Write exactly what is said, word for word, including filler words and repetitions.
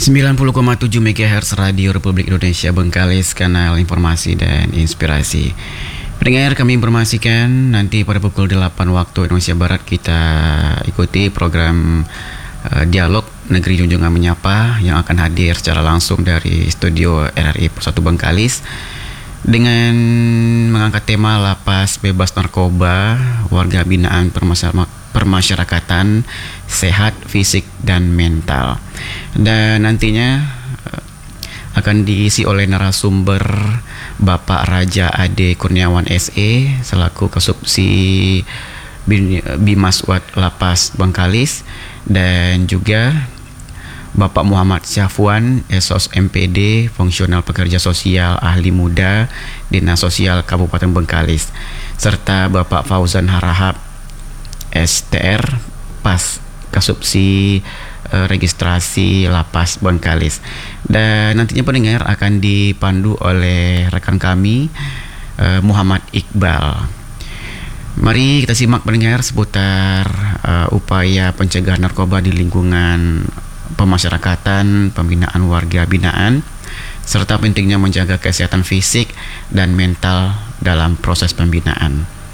sembilan puluh koma tujuh megahertz Radio Republik Indonesia Bengkalis, kanal informasi dan inspirasi. Pendengar, kami informasikan nanti pada pukul delapan waktu Indonesia Barat kita ikuti program uh, Dialog Negeri Junjungan Menyapa yang akan hadir secara langsung dari studio R R I Persatu Bengkalis dengan mengangkat tema Lapas Bebas Narkoba, Warga Binaan Permasyarakatan Permasyarakatan Sehat Fisik dan Mental. Dan nantinya akan diisi oleh narasumber Bapak Raja Ade Kurniawan S E selaku Kasubsi Bimaswat Lapas Bengkalis, dan juga Bapak Muhammad Syafwan S O S M P D, Fungsional Pekerja Sosial Ahli Muda Dinas Sosial Kabupaten Bengkalis, serta Bapak Fauzan Harahap S T R Pas Kasubsi eh, Registrasi Lapas Bengkalis. Dan nantinya pendengar akan dipandu oleh rekan kami eh, Muhammad Iqbal. Mari kita simak pendengar seputar uh, upaya pencegahan narkoba di lingkungan pemasyarakatan, pembinaan warga binaan, serta pentingnya menjaga kesehatan fisik dan mental dalam proses pembinaan.